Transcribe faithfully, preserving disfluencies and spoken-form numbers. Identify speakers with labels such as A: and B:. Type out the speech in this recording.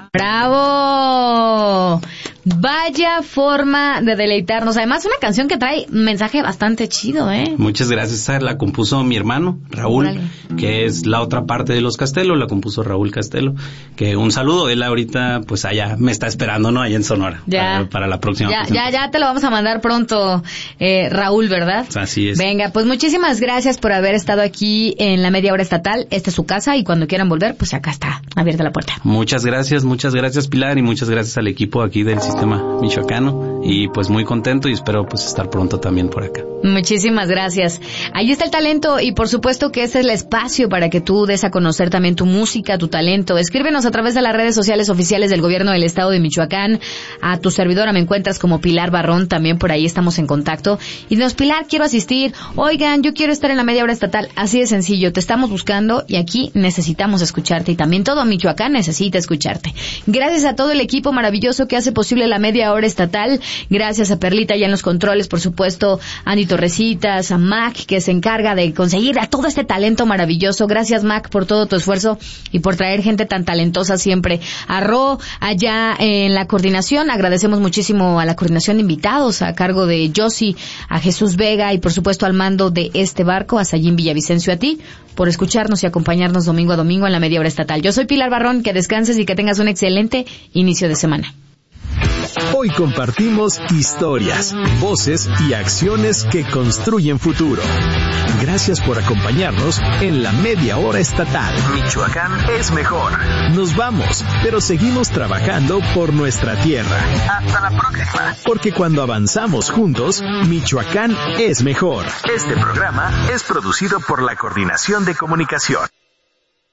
A: ¡Bravo! Vaya forma de deleitarnos. Además, una canción que trae un mensaje bastante chido, ¿eh?
B: Muchas gracias. Esa la compuso mi hermano, Raúl, Órale. que es la otra parte de Los Castelo, la compuso Raúl Castelo. Que un saludo, él ahorita, pues allá me está esperando, ¿no? Allá en Sonora. Ya. Para, para la próxima.
A: Ya, ya, ya te lo vamos a mandar pronto, eh, Raúl, ¿verdad?
B: Así es.
A: Venga, pues muchísimas gracias por haber estado aquí en la Media Hora Estatal. Esta es su casa y cuando quieran volver, pues acá está abierta la puerta.
B: Muchas gracias, muchas gracias, Pilar, y muchas gracias al equipo aquí del Sistema Michoacano, y pues muy contento y espero pues estar pronto también por acá.
A: Muchísimas gracias. Ahí está el talento y por supuesto que este es el espacio para que tú des a conocer también tu música, tu talento. Escríbenos a través de las redes sociales oficiales del Gobierno del Estado de Michoacán. A tu servidora me encuentras como Pilar Barrón, también por ahí estamos en contacto. Y dinos, Pilar, quiero asistir. Oigan, yo quiero estar en la Media Hora Estatal. Así de sencillo, te estamos buscando y aquí necesitamos escucharte y también todo Michoacán necesita escucharte. Gracias a todo el equipo maravilloso que hace posible la Media Hora Estatal. Gracias a Perlita ya en los controles, por supuesto, a Andy Torrecitas, a Mac, que se encarga de conseguir a todo este talento maravilloso. Gracias, Mac, por todo tu esfuerzo y por traer gente tan talentosa siempre. A Ro, allá en la coordinación, agradecemos muchísimo a la coordinación de invitados, a cargo de Josie, a Jesús Vega y por supuesto al mando de este barco, a Sayín Villavicencio, a ti, por escucharnos y acompañarnos domingo a domingo en la Media Hora Estatal. Yo soy Pilar Barrón, que descanses y que tengas un excelente inicio de semana.
C: Hoy compartimos historias, voces y acciones que construyen futuro. Gracias por acompañarnos en la Media Hora Estatal. Michoacán es mejor. Nos vamos, pero seguimos trabajando por nuestra tierra. Hasta la próxima. Porque cuando avanzamos juntos, Michoacán es mejor. Este programa es producido por la Coordinación de Comunicación.